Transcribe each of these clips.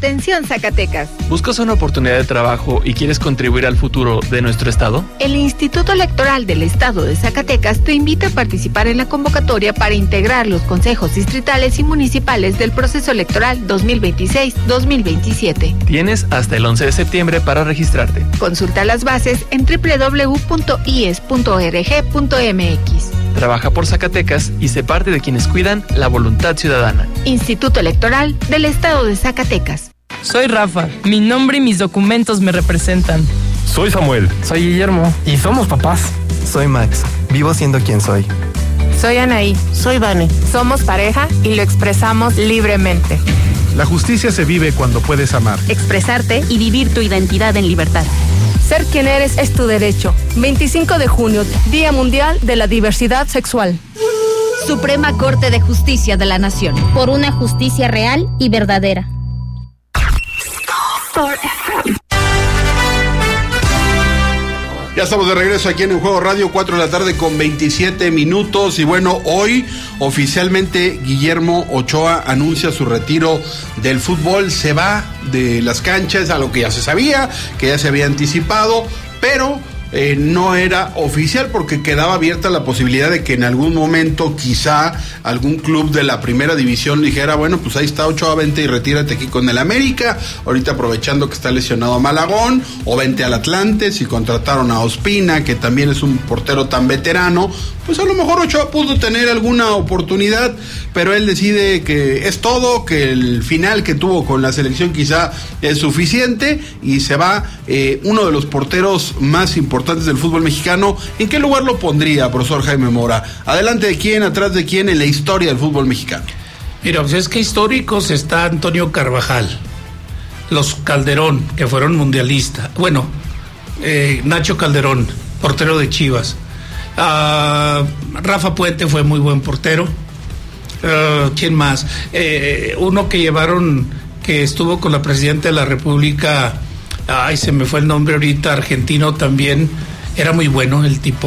Atención Zacatecas. ¿Buscas una oportunidad de trabajo y quieres contribuir al futuro de nuestro estado? El Instituto Electoral del Estado de Zacatecas te invita a participar en la convocatoria para integrar los consejos distritales y municipales del proceso electoral 2026-2027. Tienes hasta el 11 de septiembre para registrarte. Consulta las bases en www.ies.org.mx. Trabaja por Zacatecas y sé parte de quienes cuidan la voluntad ciudadana. Instituto Electoral del Estado de Zacatecas. Soy Rafa. Mi nombre y mis documentos me representan. Soy Samuel. Soy Guillermo. Y somos papás. Soy Max. Vivo siendo quien soy. Soy Anaí. Soy Vane. Somos pareja y lo expresamos libremente. La justicia se vive cuando puedes amar, expresarte y vivir tu identidad en libertad. Ser quien eres es tu derecho. 25 de junio, Día Mundial de la Diversidad Sexual. Suprema Corte de Justicia de la Nación. Por una justicia real y verdadera. Ya estamos de regreso aquí en Juego Radio, 4 de la tarde con 27 minutos. Y bueno, hoy oficialmente Guillermo Ochoa anuncia su retiro del fútbol. Se va de las canchas, a lo que ya se sabía, que ya se había anticipado, pero no era oficial porque quedaba abierta la posibilidad de que en algún momento quizá algún club de la primera división dijera, bueno, pues ahí está Ochoa, vente y retírate aquí con el América, ahorita aprovechando que está lesionado Malagón, o vente al Atlante, si contrataron a Ospina, que también es un portero tan veterano, pues a lo mejor Ochoa pudo tener alguna oportunidad, pero él decide que es todo, que el final que tuvo con la selección quizá es suficiente, y se va uno de los porteros más importantes del fútbol mexicano. ¿En qué lugar lo pondría, profesor Jaime Mora? ¿Adelante de quién, atrás de quién en la historia del fútbol mexicano? Mira, pues es que históricos está Antonio Carvajal, los Calderón, que fueron mundialistas, bueno, Nacho Calderón, portero de Chivas, Rafa Puente fue muy buen portero, ¿quién más? Uno que llevaron, que estuvo con la presidenta de la República, ay, se me fue el nombre ahorita, argentino también, era muy bueno el tipo.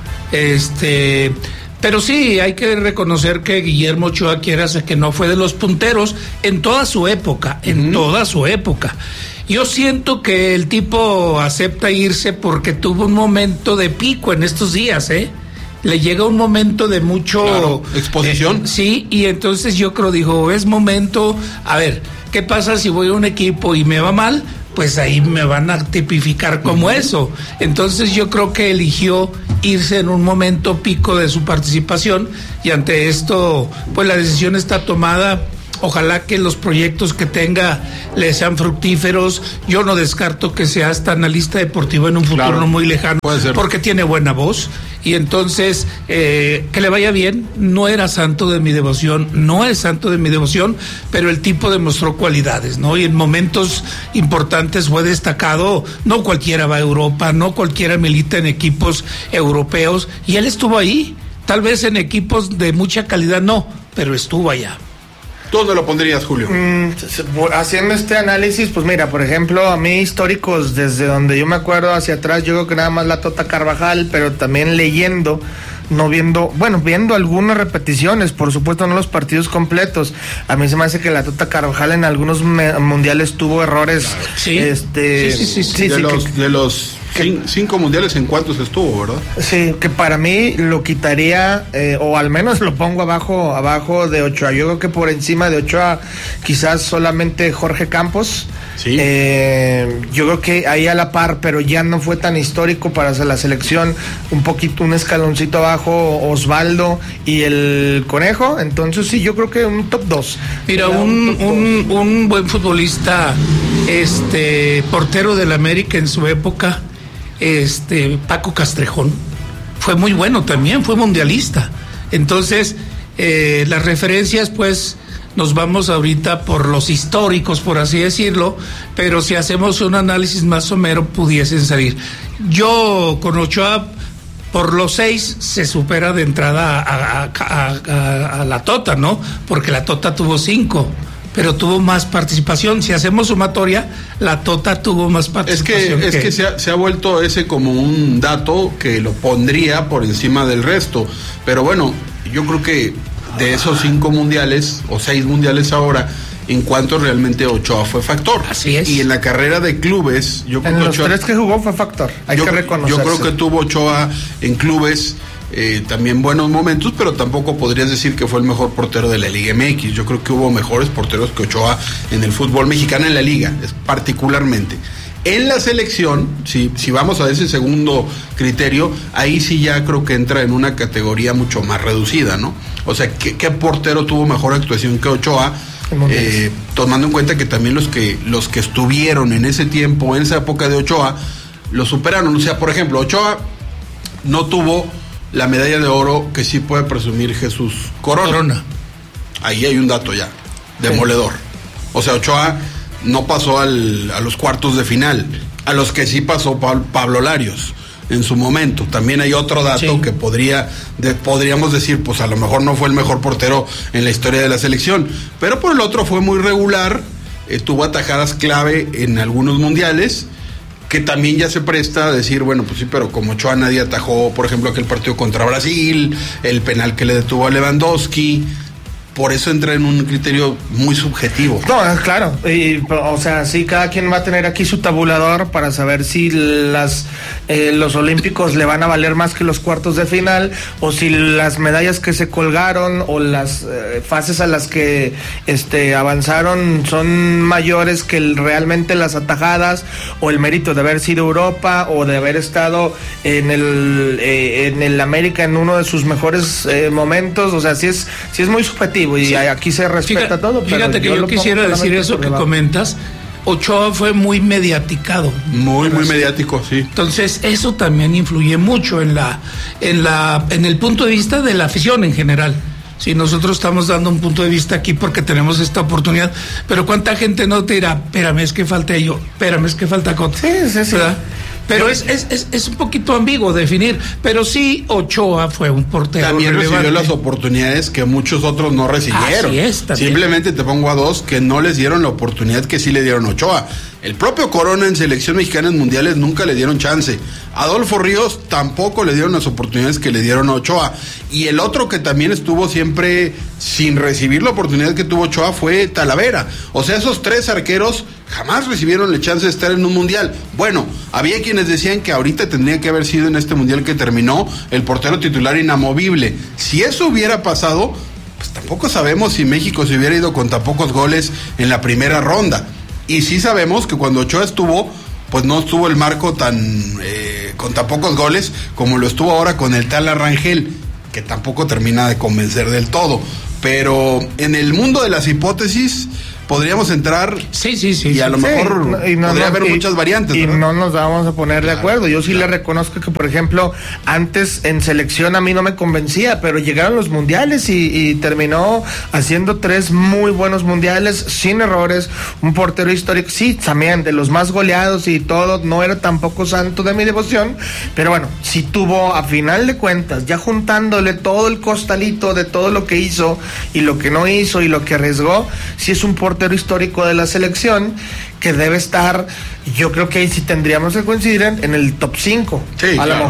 Pero sí, hay que reconocer que Guillermo Ochoa, quieras que no, fue de los punteros en toda su época, toda su época. Yo siento que el tipo acepta irse porque tuvo un momento de pico en estos días, le llega un momento de mucho exposición. Sí, y entonces yo creo, dijo, es momento, a ver, ¿qué pasa si voy a un equipo y me va mal? Pues ahí me van a tipificar como eso. Entonces yo creo que eligió irse en un momento pico de su participación, y ante esto, pues la decisión está tomada. Ojalá que los proyectos que tenga le sean fructíferos. Yo no descarto que sea hasta analista deportivo en un futuro no muy lejano, porque tiene buena voz. Y entonces, que le vaya bien. No era santo de mi devoción, no es santo de mi devoción, pero el tipo demostró cualidades, ¿no? Y en momentos importantes fue destacado. No cualquiera va a Europa, no cualquiera milita en equipos europeos, y él estuvo ahí. Tal vez en equipos de mucha calidad no, pero estuvo allá. ¿Dónde lo pondrías, Julio? Haciendo este análisis, pues mira, por ejemplo, a mí históricos, desde donde yo me acuerdo hacia atrás, yo creo que nada más la Tota Carvajal, pero también leyendo, viendo algunas repeticiones, por supuesto no los partidos completos. A mí se me hace que la Tota Carvajal en algunos mundiales tuvo errores. Sí. De los 5 mundiales, ¿en cuántos estuvo, verdad? Sí, que para mí lo quitaría, o al menos lo pongo abajo de Ochoa. Yo creo que por encima de Ochoa quizás solamente Jorge Campos. Sí. Yo creo que ahí a la par, pero ya no fue tan histórico para la selección. Un escaloncito abajo Osvaldo y el Conejo. Entonces sí, yo creo que un top 2. Mira, un buen futbolista, portero del América en su época, Paco Castrejón, fue muy bueno también, fue mundialista. Entonces, las referencias, pues, nos vamos ahorita por los históricos, por así decirlo, pero si hacemos un análisis más somero, pudiesen salir. Yo, con Ochoa, por los 6, se supera de entrada a la Tota, ¿no? Porque la Tota tuvo 5. Pero tuvo más participación. Si hacemos sumatoria, la Tota tuvo más participación. Es que se ha vuelto ese como un dato que lo pondría por encima del resto. Pero bueno, yo creo que de esos 5 mundiales, o 6 mundiales ahora, en cuanto realmente Ochoa fue factor. Así es. Y en la carrera de clubes, yo creo En que los Ochoa, 3 que jugó fue factor, hay que reconocerse. Yo creo que tuvo Ochoa en clubes también buenos momentos, pero tampoco podrías decir que fue el mejor portero de la Liga MX. Yo creo que hubo mejores porteros que Ochoa en el fútbol mexicano, en la Liga, particularmente. En la selección, si vamos a ese segundo criterio, ahí sí ya creo que entra en una categoría mucho más reducida, ¿no? O sea, ¿qué portero tuvo mejor actuación que Ochoa? Tomando en cuenta que también los que estuvieron en ese tiempo, en esa época de Ochoa, lo superaron. O sea, por ejemplo, Ochoa no tuvo la medalla de oro que sí puede presumir Jesús Corona. Ahí hay un dato ya, demoledor. O sea, Ochoa no pasó a los cuartos de final, a los que sí pasó Pablo Larios en su momento. También hay otro dato que podríamos decir, pues a lo mejor no fue el mejor portero en la historia de la selección, pero por el otro fue muy regular, tuvo atajadas clave en algunos mundiales, que también ya se presta a decir, bueno, pues sí, pero como Ochoa nadie atajó, por ejemplo, aquel partido contra Brasil, el penal que le detuvo a Lewandowski. Por eso entra en un criterio muy subjetivo. No, claro, o sea, sí, cada quien va a tener aquí su tabulador para saber si los olímpicos le van a valer más que los cuartos de final, o si las medallas que se colgaron o las fases a las que avanzaron son mayores que realmente las atajadas, o el mérito de haber sido Europa o de haber estado en el América en uno de sus mejores momentos. O sea, sí es muy subjetivo. Y aquí se respeta todo. Fíjate que yo quisiera decir eso que comentas. Ochoa fue muy mediaticado. Muy mediático, sí. Entonces, eso también influye mucho en el punto de vista de la afición en general. Si nosotros estamos dando un punto de vista aquí porque tenemos esta oportunidad, pero ¿cuánta gente no te dirá, espérame, es que falta yo, espérame, es que falta Cota? Sí. ¿Verdad? Pero es un poquito ambiguo definir, pero sí Ochoa fue un portero también relevante. Recibió las oportunidades que muchos otros no recibieron. Así es, también. Simplemente te pongo a dos que no les dieron la oportunidad que sí le dieron a Ochoa. El propio Corona en selección mexicana en mundiales nunca le dieron chance. Adolfo Ríos tampoco le dieron las oportunidades que le dieron a Ochoa. Y el otro que también estuvo siempre sin recibir la oportunidad que tuvo Ochoa fue Talavera. O sea, esos 3 arqueros jamás recibieron la chance de estar en un mundial. Bueno, había quienes decían que ahorita tendría que haber sido en este mundial que terminó el portero titular inamovible. Si eso hubiera pasado, pues tampoco sabemos si México se hubiera ido con tan pocos goles en la primera ronda. Y sí sabemos que cuando Ochoa estuvo, pues no estuvo el marco con tan pocos goles como lo estuvo ahora con el Tala Rangel, que tampoco termina de convencer del todo. Pero en el mundo de las hipótesis podríamos entrar y a lo mejor podría haber muchas variantes. Y ¿verdad? no nos vamos a poner de acuerdo. Yo sí le reconozco que, por ejemplo, antes en selección a mí no me convencía, pero llegaron los mundiales y terminó haciendo 3 muy buenos mundiales, sin errores, un portero histórico, sí, también de los más goleados y todo, no era tampoco santo de mi devoción, pero bueno, sí tuvo, a final de cuentas, ya juntándole todo el costalito de todo lo que hizo y lo que no hizo y lo que arriesgó, sí es un portero histórico de la selección que debe estar, yo creo que ahí sí tendríamos que coincidir en el top 5. Sí, a claro,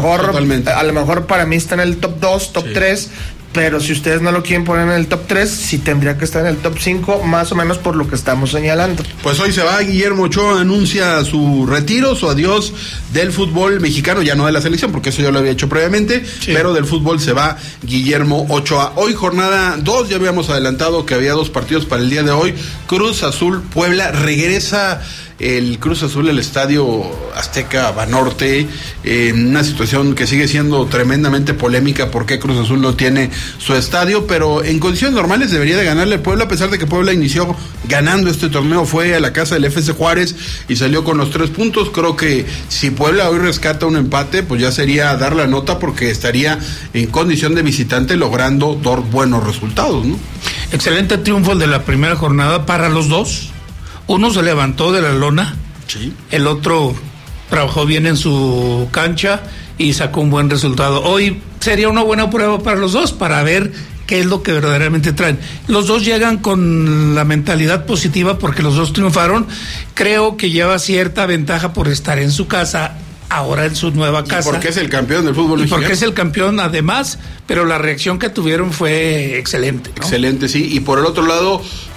lo mejor para mí está en el top 2, top 3, pero si ustedes no lo quieren poner en el top 3, sí tendría que estar en el top 5, más o menos por lo que estamos señalando. Pues hoy se va Guillermo Ochoa, anuncia su retiro, su adiós del fútbol mexicano, ya no de la selección, porque eso ya lo había hecho previamente, pero del fútbol se va Guillermo Ochoa. Hoy jornada 2, ya habíamos adelantado que había 2 partidos para el día de hoy. Cruz Azul Puebla, regresa el Cruz Azul al Estadio Azteca Banorte, una situación que sigue siendo tremendamente polémica porque Cruz Azul no tiene su estadio, pero en condiciones normales debería de ganarle al Puebla, a pesar de que Puebla inició ganando este torneo, fue a la casa del FC Juárez y salió con los 3 puntos. Creo que si Puebla hoy rescata un empate, pues ya sería dar la nota porque estaría en condición de visitante logrando 2 buenos resultados, ¿no? Excelente triunfo el de la primera jornada para los dos. Uno se levantó de la lona, el otro trabajó bien en su cancha y sacó un buen resultado. Hoy sería una buena prueba para los dos, para ver qué es lo que verdaderamente traen. Los dos llegan con la mentalidad positiva porque los dos triunfaron. Creo que lleva cierta ventaja por estar en su casa, ahora en su nueva casa. Porque es el campeón del fútbol mexicano. Porque es el campeón además, pero la reacción que tuvieron fue excelente, ¿no? Excelente, sí. Y por el otro lado,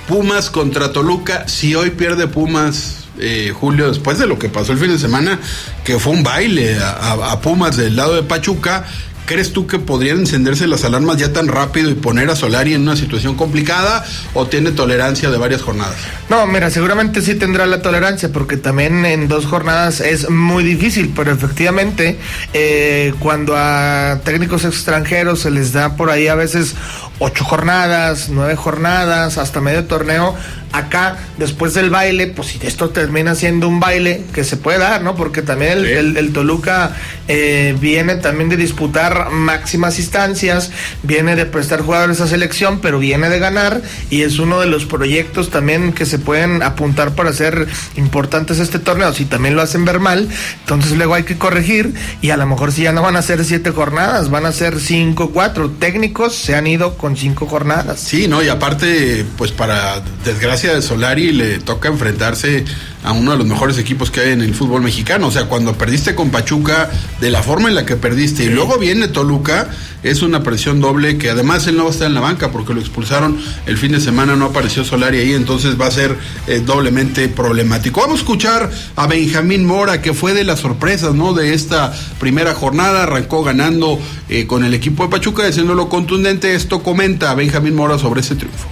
Pumas contra Toluca. Si hoy pierde Pumas, Julio, después de lo que pasó el fin de semana, que fue un baile a Pumas del lado de Pachuca, ¿crees tú que podrían encenderse las alarmas ya tan rápido y poner a Solari en una situación complicada, o tiene tolerancia de varias jornadas? No, mira, seguramente sí tendrá la tolerancia, porque también en 2 jornadas es muy difícil, pero efectivamente cuando a técnicos extranjeros se les da por ahí a veces 8 jornadas, 9 jornadas, hasta medio torneo, acá después del baile, pues si esto termina siendo un baile que se puede dar, ¿no? Porque también el Toluca viene también de disputar máximas instancias, viene de prestar jugadores a selección, pero viene de ganar, y es uno de los proyectos también que se pueden apuntar para ser importantes este torneo. Si también lo hacen ver mal, entonces luego hay que corregir, y a lo mejor si ya no van a ser 7 jornadas, van a ser 5, 4. Técnicos se han ido con 5 jornadas. Sí, no, y aparte, pues para desgracia de Solari, le toca enfrentarse a uno de los mejores equipos que hay en el fútbol mexicano. O sea, cuando perdiste con Pachuca, de la forma en la que perdiste, y luego viene Toluca, es una presión doble, que además él no va a estar en la banca porque lo expulsaron el fin de semana, no apareció Solari ahí, entonces va a ser doblemente problemático. Vamos a escuchar a Benjamín Mora, que fue de las sorpresas, ¿no?, de esta primera jornada. Arrancó ganando con el equipo de Pachuca, haciéndolo contundente. Esto comenta Benjamín Mora sobre ese triunfo.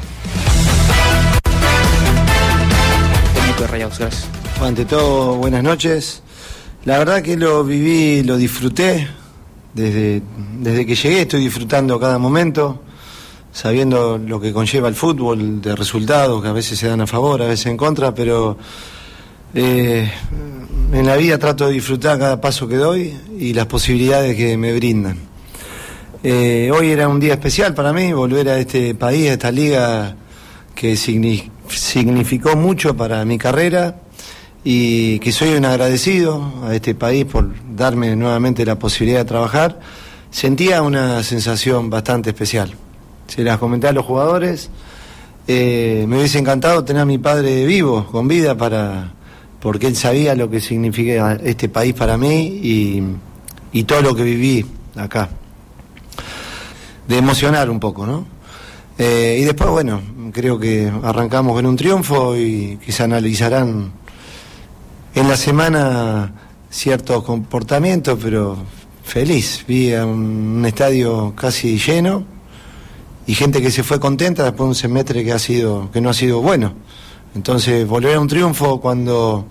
Rayados, gracias. Ante todo, buenas noches. La verdad que lo viví, lo disfruté. Desde que llegué estoy disfrutando cada momento, sabiendo lo que conlleva el fútbol, de resultados que a veces se dan a favor, a veces en contra, pero en la vida trato de disfrutar cada paso que doy y las posibilidades que me brindan. Hoy era un día especial para mí, volver a este país, a esta liga que significó mucho para mi carrera, y que soy un agradecido a este país por darme nuevamente la posibilidad de trabajar. Sentía una sensación bastante especial. Se las comenté a los jugadores. Me hubiese encantado tener a mi padre vivo, con vida, porque él sabía lo que significa este país para mí y todo lo que viví acá. De emocionar un poco, ¿no? Y después, bueno, creo que arrancamos con un triunfo y que se analizarán en la semana ciertos comportamientos, pero feliz. Vi a un estadio casi lleno y gente que se fue contenta después de un semestre que no ha sido bueno. Entonces, volver a un triunfo cuando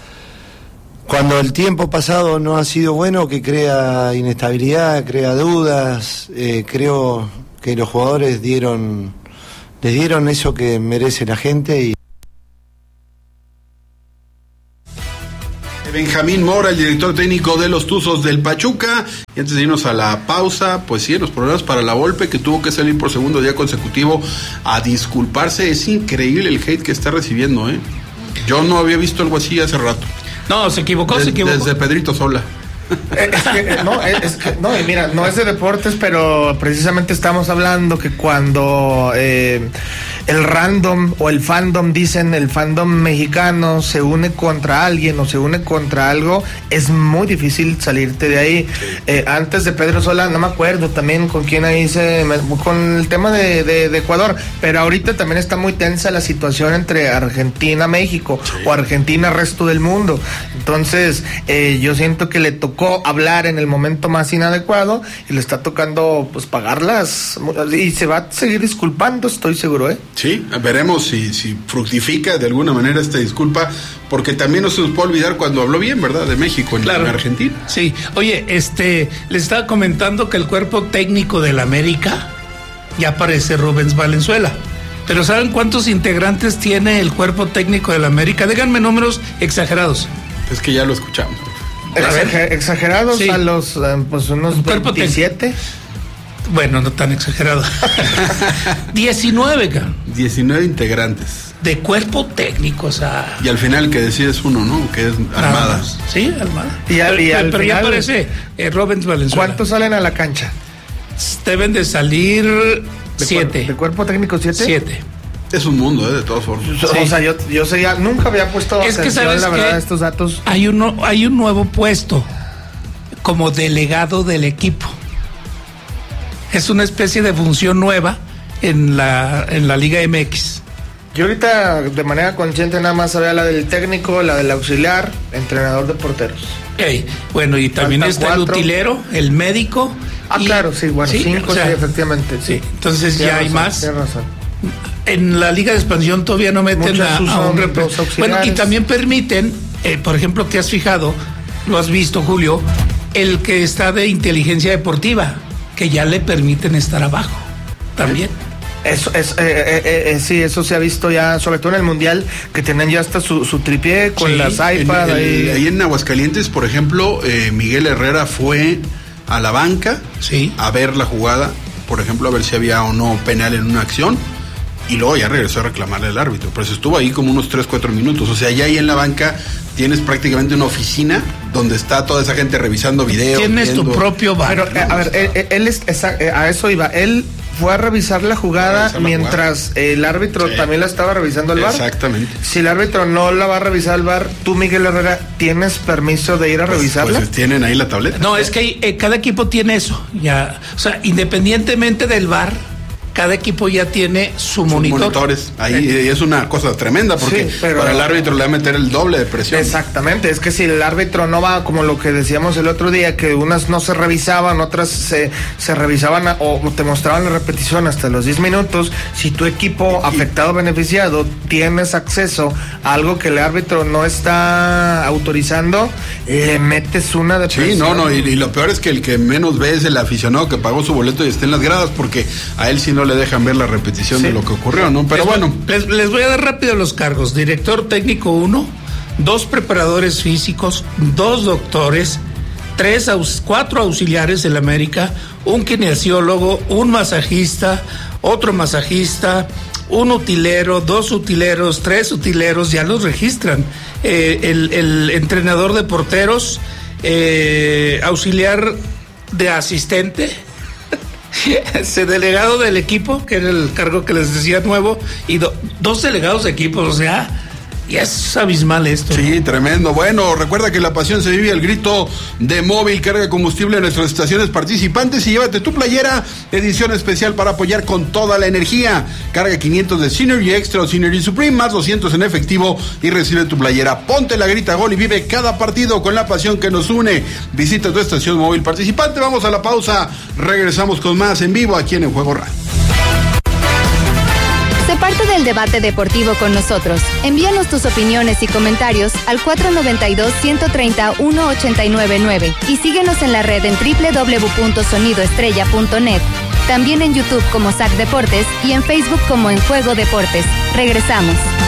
el tiempo pasado no ha sido bueno, que crea inestabilidad, crea dudas. Creo que los jugadores les dieron eso que merece la gente. Benjamín Mora, el director técnico de los Tuzos del Pachuca. Y antes de irnos a la pausa, pues sí, los problemas para la Volpe, que tuvo que salir por segundo día consecutivo a disculparse. Es increíble el hate que está recibiendo, ¿eh? Yo no había visto algo así hace rato. No, se equivocó. Desde Pedrito Sola. Y mira, no es de deportes, pero precisamente estamos hablando que cuando el random o el fandom, dicen el fandom mexicano, se une contra alguien o se une contra algo, es muy difícil salirte de ahí. Antes de Pedro Sola, no me acuerdo también con quién ahí con el tema de Ecuador, pero ahorita también está muy tensa la situación entre Argentina, México, o Argentina, resto del mundo. Entonces, yo siento que le tocó hablar en el momento más inadecuado y le está tocando pues pagarlas, y se va a seguir disculpando, estoy seguro, Sí, veremos si fructifica de alguna manera esta disculpa, porque también no se nos puede olvidar cuando habló bien, ¿verdad?, de México en Argentina. Sí, oye, les estaba comentando que el cuerpo técnico del América ya parece Rubens Valenzuela. Pero ¿saben cuántos integrantes tiene el cuerpo técnico del América? Díganme números exagerados. Es que ya lo escuchamos. Exagerados, sí. A los pues unos 27. Bueno, no tan exagerado. 19, cara. 19 integrantes. De cuerpo técnico, o sea. Y al final que decides uno, ¿no? Que es Armada. Sí, Armada. Pero final, ya aparece Rubens Valenzuela. ¿Cuántos salen a la cancha? Deben de salir 7. ¿De cuerpo técnico 7? 7. Es un mundo, de todas formas. Sí. O sea, yo nunca había puesto atención, la verdad, a estos datos. Hay un nuevo puesto como delegado del equipo. Es una especie de función nueva en la Liga MX. Yo ahorita de manera consciente nada más sabía la del técnico, la del auxiliar, entrenador de porteros. Bueno, y también está 4. El utilero, el médico. Claro, sí, bueno, 5, sí, efectivamente. Sí. Entonces ya hay más. Tienes razón. En la Liga de Expansión todavía no meten a un bueno, y también permiten, por ejemplo, ¿te has fijado? Lo has visto, Julio, el que está de inteligencia deportiva, que ya le permiten estar abajo también. Eso sí, eso se ha visto ya, sobre todo en el Mundial, que tienen ya hasta su tripié con las iPads. Ahí en Aguascalientes, por ejemplo, Miguel Herrera fue a la banca a ver la jugada, por ejemplo, a ver si había o no penal en una acción, y luego ya regresó a reclamarle al árbitro. Pero se estuvo ahí como unos 3-4 minutos. O sea, ya ahí en la banca tienes prácticamente una oficina donde está toda esa gente revisando videos. Tienes tu propio bar. Pero, a ver, él a eso iba. Él fue a revisar la jugada mientras el árbitro también la estaba revisando el VAR. Exactamente. Si el árbitro no la va a revisar el VAR, tú, Miguel Herrera, ¿tienes permiso de ir a revisarla? Pues tienen ahí la tableta. No, es que cada equipo tiene eso. Ya, o sea, independientemente del VAR, cada equipo ya tiene sus monitores. Ahí es una cosa tremenda porque para el árbitro le va a meter el doble de presión. Exactamente, es que si el árbitro no va, como lo que decíamos el otro día, que unas no se revisaban, otras se revisaban o te mostraban la repetición hasta los 10 minutos, si tu equipo afectado o beneficiado tienes acceso a algo que el árbitro no está autorizando, le metes una de presión. Sí, no, y lo peor es que el que menos ve es el aficionado que pagó su boleto y está en las gradas, porque a él sí no le dejan ver la repetición de lo que ocurrió, ¿no? Pero les voy a dar rápido los cargos. Director técnico 1, 2 preparadores físicos, 2 doctores, 4 auxiliares del América, un kinesiólogo, un masajista, otro masajista, un utilero, 2 utileros, 3 utileros, ya los registran. El entrenador de porteros, auxiliar de asistente, ese delegado del equipo, que era el cargo que les decía nuevo, y 2 delegados de equipo, o sea, ya es abismal esto. Sí, tremendo. Bueno, recuerda que la pasión se vive al grito de Móvil. Carga combustible en nuestras estaciones participantes y llévate tu playera, edición especial para apoyar con toda la energía. Carga 500 de Synergy Extra o Synergy Supreme, más 200 en efectivo y recibe tu playera. Ponte la grita gol y vive cada partido con la pasión que nos une. Visita tu estación móvil participante. Vamos a la pausa. Regresamos con más en vivo aquí en El Juego Radio. Sé parte del debate deportivo con nosotros. Envíanos tus opiniones y comentarios al 492-130-1899 y síguenos en la red en www.sonidoestrella.net. También en YouTube como SAC Deportes y en Facebook como En Juego Deportes. Regresamos.